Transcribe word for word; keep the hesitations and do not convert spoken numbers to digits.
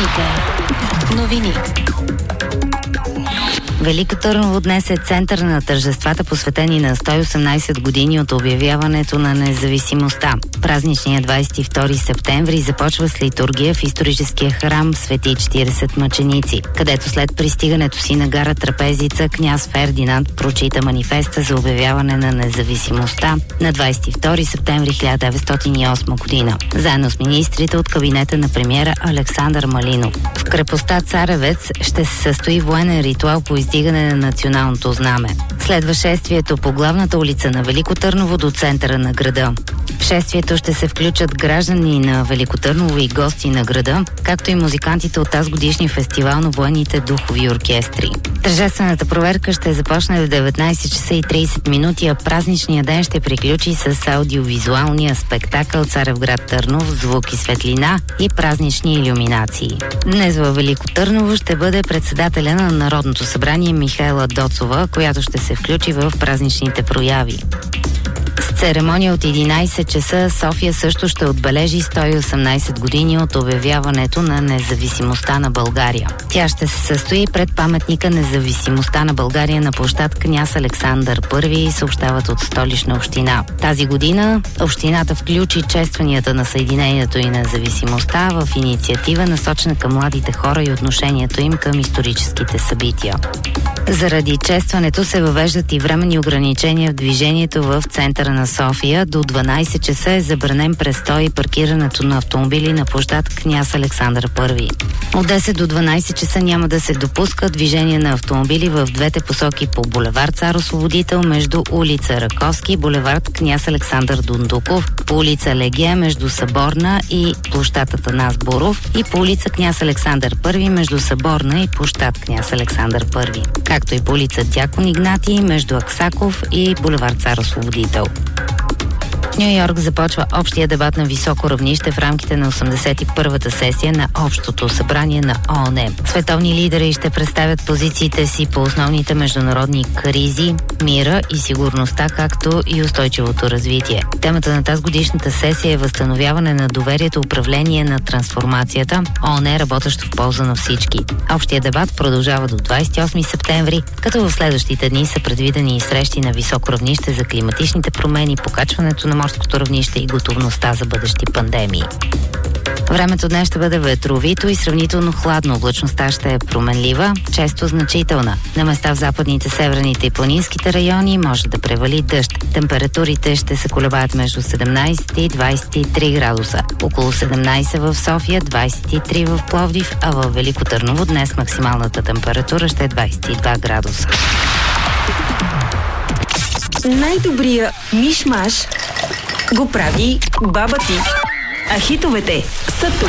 Новите новини. Велико Търново днес е център на тържествата, посветени на сто и осемнайсет години от обявяването на независимостта. Празничният двайсет и втори септември започва с литургия в историческия храм Свети четирийсет мъченици, където след пристигането си на гара Трапезица, княз Фердинанд прочита манифеста за обявяване на независимостта на двайсет и втори септември хиляда деветстотин и осма година, заедно с министрите от кабинета на премиера Александър Малинов. В крепостта Царевец ще се състои военен ритуал по издигане на националното знаме. Следва шествието по главната улица на Велико Търново до центъра на града. В шествието ще се включат граждани на Велико Търново и гости на града, както и музикантите от тази годишния фестивал на военните духови оркестри. Тържествената проверка ще започне в деветнайсет часа и трийсет минути, а празничният ден ще приключи с аудиовизуалния спектакъл Царевград Търнов, звук и светлина и празнични илюминации. Днес във Велико Търново ще бъде председателя на Народното събрание Михаела Доцова, която ще се включи в празничните прояви. С церемония от единайсет часа София също ще отбележи сто и осемнайсет години от обявяването на независимостта на България. Тя ще се състои пред паметника Независимостта на България на площад Княз Александър Първи, съобщават от Столична община. Тази година общината включи честванията на Съединението и независимостта в инициатива, насочена към младите хора и отношението им към историческите събития. Заради честването се въвеждат и временни ограничения в движението в центъра на София. До дванайсет часа е забранен престой и паркирането на автомобили на площад Княз Александър Първи. От десет до дванайсет часа няма да се допуска движение на автомобили в двете посоки по булевард Цар Освободител между улица Раковски и булевард Княз Александър Дундуков, по улица Легия между Съборна и площад Атанас Буров и по улица Княз Александър Първи между Съборна и площад Княз Александър Първи, както и по улица Дякон Игнатий между Аксаков и булевард Цар Освободител. В Ню Йорк започва общия дебат на високо равнище в рамките на осемдесет и първата сесия на Общото събрание на ООН. Световни лидери ще представят позициите си по основните международни кризи, мира и сигурността, както и устойчивото развитие. Темата на тази годишната сесия е възстановяване на доверието, управление на трансформацията, ООН работещо в полза на всички. Общия дебат продължава до двайсет и осми септември, като в следващите дни са предвидени и срещи на високо равнище за климатичните промени, покачването на морското равнище и готовността за бъдещи пандемии. Времето днес ще бъде ветровито и сравнително хладно. Облачността ще е променлива, често значителна. На места в западните, северните и планинските райони може да превали дъжд. Температурите ще се колебаят между седемнайсет и двайсет и три градуса. Около седемнайсет в София, двайсет и три в Пловдив, а в Велико Търново днес максималната температура ще е двайсет и два градуса. Най-добрия миш-маш го прави баба ти. А хитовете са тук.